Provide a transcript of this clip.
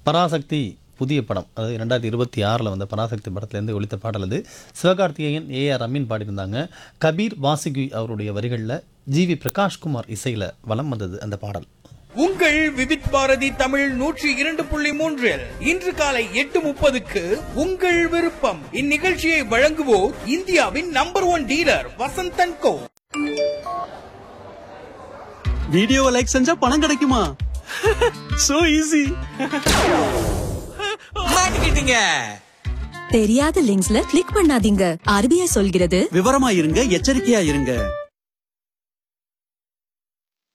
பராசக்தி புதிய படம், அதாவது 2026 வந்த பராசக்தி படத்துலேருந்து ஒலித்த பாடல் அது. சிவகார்த்திகேயன், ஏஆர் ரமீன் பாடியிருந்தாங்க. கபீர் வாசுகி அவருடைய வரிகளில் ஜிவி பிரகாஷ்குமார் இசையில் வலம் வந்தது அந்த பாடல். உங்கள் விவித் பாரதி தமிழ் 102.3 இன்று காலை 8:30க்கு உங்கள் விருப்பம். இந்நிகழ்ச்சியை வழங்குவோர் இந்தியாவின் நம்பர் 1 டீலர் வசந்தன் கோ. வீடியோவை லைக் செஞ்சா பணம் கிடைக்குமா? So easy. மாட்டிக்கிட்டீங்க. தெரியாத லிங்க்ஸ்ல கிளிக் பண்ணாதீங்க. RBI சொல்கிறது, விவரமா இருங்க, எச்சரிக்கையா இருங்க.